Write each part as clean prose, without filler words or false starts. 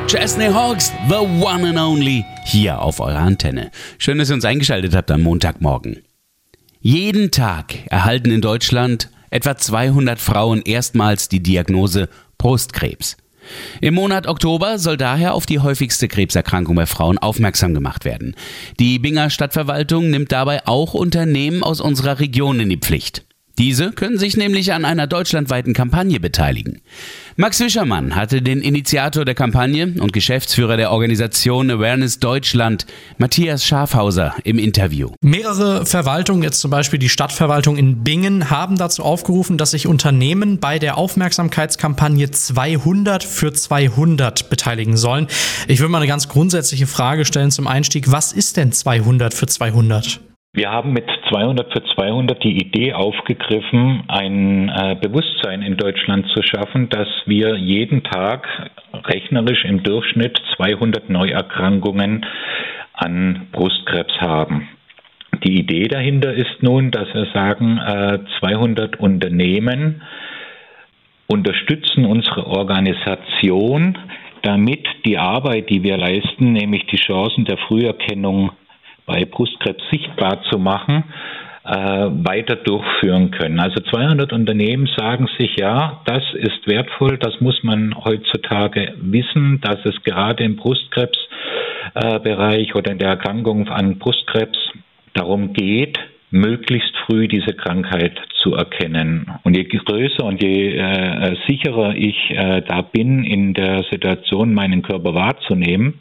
Chesney Hawkes, the one and only, hier auf eurer Antenne. Schön, dass ihr uns eingeschaltet habt am Montagmorgen. Jeden Tag erhalten in Deutschland etwa 200 Frauen erstmals die Diagnose Brustkrebs. Im Monat Oktober soll daher auf die häufigste Krebserkrankung bei Frauen aufmerksam gemacht werden. Die Binger Stadtverwaltung nimmt dabei auch Unternehmen aus unserer Region in die Pflicht. Diese können sich nämlich an einer deutschlandweiten Kampagne beteiligen. Max Wischermann hatte den Initiator der Kampagne und Geschäftsführer der Organisation Awareness Deutschland, Matthias Schafhauser, im Interview. Mehrere Verwaltungen, jetzt zum Beispiel die Stadtverwaltung in Bingen, haben dazu aufgerufen, dass sich Unternehmen bei der Aufmerksamkeitskampagne 200 für 200 beteiligen sollen. Ich würde mal eine ganz grundsätzliche Frage stellen zum Einstieg. Was ist denn 200 für 200? Wir haben mit 200 für 200 die Idee aufgegriffen, ein Bewusstsein in Deutschland zu schaffen, dass wir jeden Tag rechnerisch im Durchschnitt 200 Neuerkrankungen an Brustkrebs haben. Die Idee dahinter ist nun, dass wir sagen, 200 Unternehmen unterstützen unsere Organisation, damit die Arbeit, die wir leisten, nämlich die Chancen der Früherkennung bei Brustkrebs sichtbar zu machen, weiter durchführen können. Also 200 Unternehmen sagen sich, ja, das ist wertvoll, das muss man heutzutage wissen, dass es gerade im Brustkrebsbereich oder in der Erkrankung an Brustkrebs darum geht, möglichst früh diese Krankheit zu erkennen. Und je größer und je sicherer ich da bin, in der Situation meinen Körper wahrzunehmen,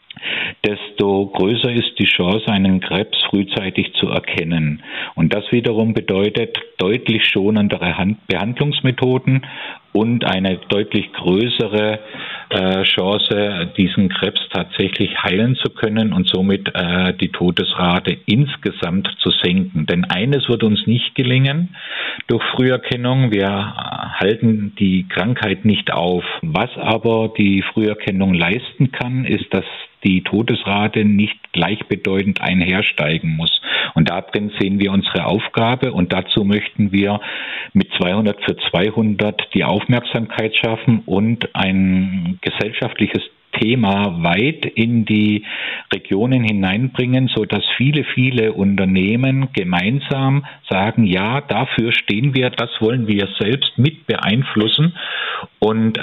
desto größer ist die Chance, einen Krebs frühzeitig zu erkennen. Und das wiederum bedeutet deutlich schonendere Behandlungsmethoden und eine deutlich größere Chance, diesen Krebs tatsächlich heilen zu können und somit die Todesrate insgesamt zu senken. Denn eines wird uns nicht gelingen durch Früherkennung. Wir halten die Krankheit nicht auf. Was aber die Früherkennung leisten kann, ist, dass die Todesrate nicht gleichbedeutend einhersteigen muss. Und darin sehen wir unsere Aufgabe und dazu möchten wir mit 200 für 200 die Aufmerksamkeit schaffen und ein gesellschaftliches Thema weit in die Regionen hineinbringen, sodass viele Unternehmen gemeinsam sagen, ja, dafür stehen wir, das wollen wir selbst mit beeinflussen und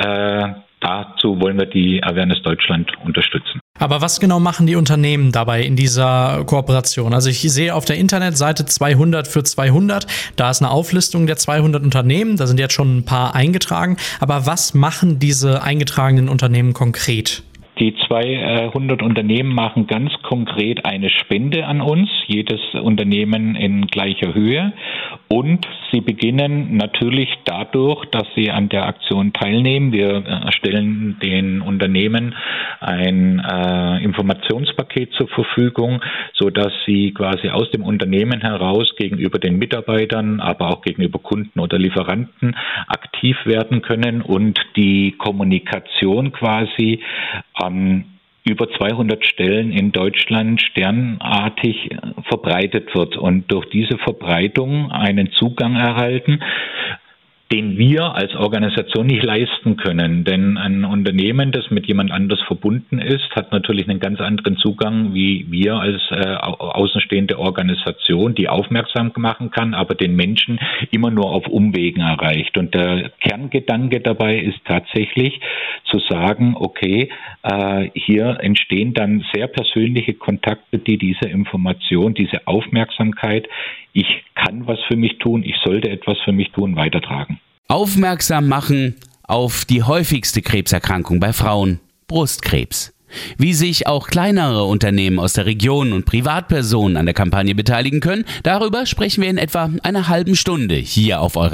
dazu wollen wir die Awareness Deutschland unterstützen. Aber was genau machen die Unternehmen dabei in dieser Kooperation? Also ich sehe auf der Internetseite 200 für 200, da ist eine Auflistung der 200 Unternehmen, da sind jetzt schon ein paar eingetragen. Aber was machen diese eingetragenen Unternehmen konkret? Die 200 Unternehmen machen ganz konkret eine Spende an uns, jedes Unternehmen in gleicher Höhe. Und sie beginnen natürlich dadurch, dass sie an der Aktion teilnehmen. Wir stellen den Unternehmen ein Informationspaket zur Verfügung, sodass sie quasi aus dem Unternehmen heraus gegenüber den Mitarbeitern, aber auch gegenüber Kunden oder Lieferanten aktiv werden können und die Kommunikation quasi an über 200 Stellen in Deutschland sternartig verbreitet wird und durch diese Verbreitung einen Zugang erhalten, den wir als Organisation nicht leisten können. Denn ein Unternehmen, das mit jemand anders verbunden ist, hat natürlich einen ganz anderen Zugang wie wir als außenstehende Organisation, die aufmerksam machen kann, aber den Menschen immer nur auf Umwegen erreicht. Und der Kerngedanke dabei ist tatsächlich zu sagen, okay, hier entstehen dann sehr persönliche Kontakte, die diese Information, diese Aufmerksamkeit, ich kann was für mich tun, ich sollte etwas für mich tun, weitertragen. Aufmerksam machen auf die häufigste Krebserkrankung bei Frauen, Brustkrebs. Wie sich auch kleinere Unternehmen aus der Region und Privatpersonen an der Kampagne beteiligen können, darüber sprechen wir in etwa einer halben Stunde hier auf eurer